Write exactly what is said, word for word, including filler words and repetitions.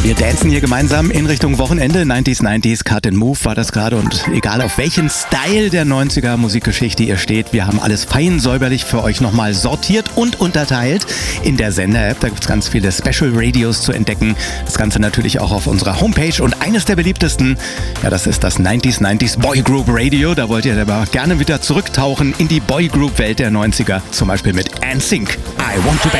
Ja, wir dancen hier gemeinsam in Richtung Wochenende. neunziger, neunziger, Cut and Move war das gerade. Und egal auf welchen Style der neunziger Musikgeschichte ihr steht, wir haben alles fein säuberlich für euch nochmal sortiert und unterteilt in der Sender-App. Da gibt es ganz viele Special Radios zu entdecken. Das Ganze natürlich auch auf unserer Homepage. Und eines der beliebtesten, ja, das ist das neunziger, neunziger Boy Group Radio. Da wollt ihr aber gerne wieder zurücktauchen in die Boy Group Welt der neunziger. Zum Beispiel mit N Sync. I Want to Bang.